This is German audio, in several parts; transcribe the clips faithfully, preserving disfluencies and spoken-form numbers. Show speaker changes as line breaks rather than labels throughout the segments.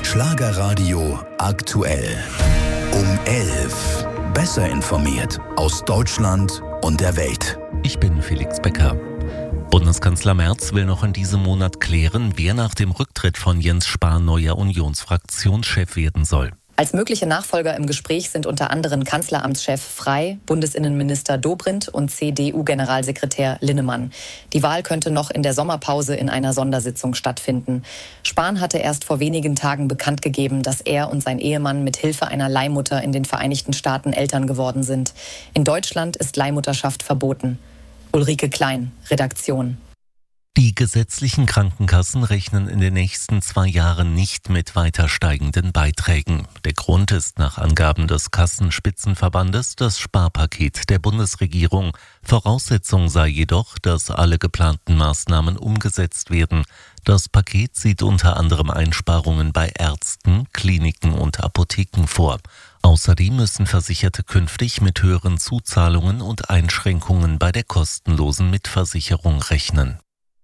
Schlagerradio aktuell. Um elf. Besser informiert aus Deutschland und der Welt.
Ich bin Felix Becker. Bundeskanzler Merz will noch in diesem Monat klären, wer nach dem Rücktritt von Jens Spahn neuer Unionsfraktionschef werden soll.
Als mögliche Nachfolger im Gespräch sind unter anderem Kanzleramtschef Frey, Bundesinnenminister Dobrindt und C D U-Generalsekretär Linnemann. Die Wahl könnte noch in der Sommerpause in einer Sondersitzung stattfinden. Spahn hatte erst vor wenigen Tagen bekannt gegeben, dass er und sein Ehemann mit Hilfe einer Leihmutter in den Vereinigten Staaten Eltern geworden sind. In Deutschland ist Leihmutterschaft verboten. Ulrike Klein, Redaktion.
Die gesetzlichen Krankenkassen rechnen in den nächsten zwei Jahren nicht mit weiter steigenden Beiträgen. Der Grund ist nach Angaben des Kassenspitzenverbandes das Sparpaket der Bundesregierung. Voraussetzung sei jedoch, dass alle geplanten Maßnahmen umgesetzt werden. Das Paket sieht unter anderem Einsparungen bei Ärzten, Kliniken und Apotheken vor. Außerdem müssen Versicherte künftig mit höheren Zuzahlungen und Einschränkungen bei der kostenlosen Mitversicherung rechnen.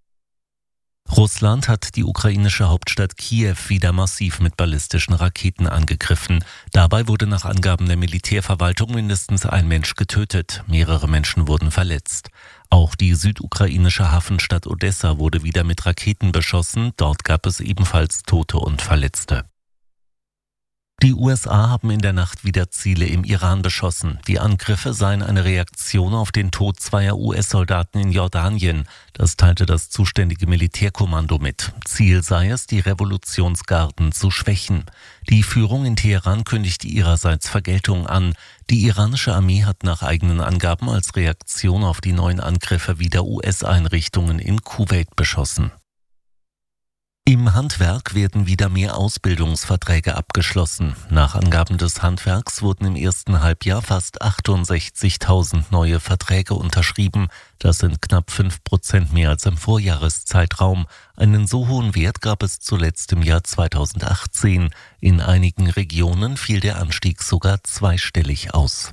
Russland hat die ukrainische Hauptstadt Kiew wieder massiv mit ballistischen Raketen angegriffen. Dabei wurde nach Angaben der Militärverwaltung mindestens ein Mensch getötet. Mehrere Menschen wurden verletzt. Auch die südukrainische Hafenstadt Odessa wurde wieder mit Raketen beschossen. Dort gab es ebenfalls Tote und Verletzte. Die U S A haben in der Nacht wieder Ziele im Iran beschossen. Die Angriffe seien eine Reaktion auf den Tod zweier U S-Soldaten in Jordanien. Das teilte das zuständige Militärkommando mit. Ziel sei es, die Revolutionsgarden zu schwächen. Die Führung in Teheran kündigte ihrerseits Vergeltung an. Die iranische Armee hat nach eigenen Angaben als Reaktion auf die neuen Angriffe wieder U S-Einrichtungen in Kuwait beschossen. Im Handwerk werden wieder mehr Ausbildungsverträge abgeschlossen. Nach Angaben des Handwerks wurden im ersten Halbjahr fast achtundsechzigtausend neue Verträge unterschrieben. Das sind knapp fünf Prozent mehr als im Vorjahreszeitraum. Einen so hohen Wert gab es zuletzt im Jahr zweitausendachtzehn. In einigen Regionen fiel der Anstieg sogar zweistellig aus.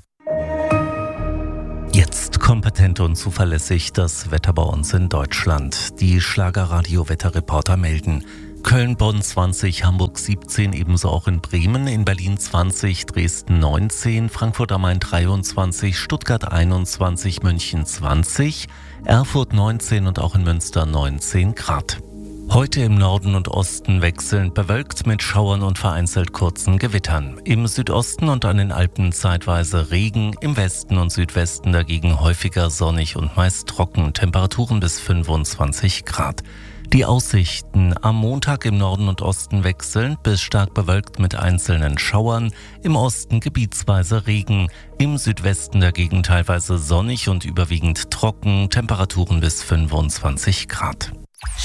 Jetzt kompetent und zuverlässig das Wetter bei uns in Deutschland. Die Schlagerradio-Wetterreporter melden: Köln, Bonn zwanzig, Hamburg siebzehn, ebenso auch in Bremen, in Berlin zwanzig, Dresden neunzehn, Frankfurt am Main dreiundzwanzig, Stuttgart einundzwanzig, München zwanzig, Erfurt neunzehn und auch in Münster neunzehn Grad. Heute im Norden und Osten wechselnd bewölkt mit Schauern und vereinzelt kurzen Gewittern. Im Südosten und an den Alpen zeitweise Regen, im Westen und Südwesten dagegen häufiger sonnig und meist trocken, Temperaturen bis fünfundzwanzig Grad. Die Aussichten: am Montag im Norden und Osten wechselnd bis stark bewölkt mit einzelnen Schauern, im Osten gebietsweise Regen, im Südwesten dagegen teilweise sonnig und überwiegend trocken, Temperaturen bis fünfundzwanzig Grad.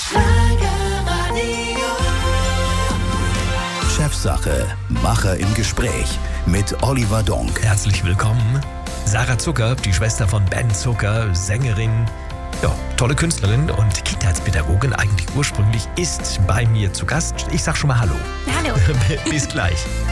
Chefsache, Macher im Gespräch mit Oliver Donk.
Herzlich willkommen. Sarah Zucker, die Schwester von Ben Zucker, Sängerin, ja, tolle Künstlerin und Kindheitspädagogin eigentlich ursprünglich, ist bei mir zu Gast. Ich sag schon mal Hallo.
Hallo.
Bis gleich.